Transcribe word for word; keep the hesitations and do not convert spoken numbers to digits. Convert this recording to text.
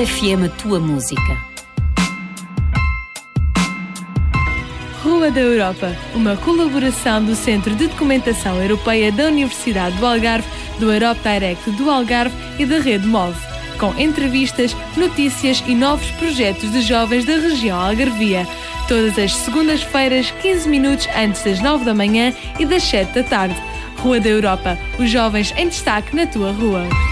F M, a tua música. Rua da Europa, uma colaboração do Centro de Documentação Europeia da Universidade do Algarve, do Europe Direct do Algarve e da Rede Move, com entrevistas, notícias e novos projetos de jovens da região algarvia, todas as segundas-feiras, quinze minutos antes das nove da manhã e das sete da tarde. Rua da Europa, os jovens em destaque na tua rua.